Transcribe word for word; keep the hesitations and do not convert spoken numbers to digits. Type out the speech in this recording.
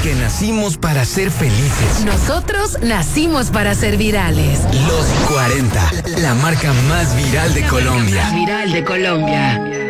Porque nacimos para ser felices. Nosotros nacimos para ser virales. Los cuarenta, la marca más viral de Colombia. Viral de Colombia.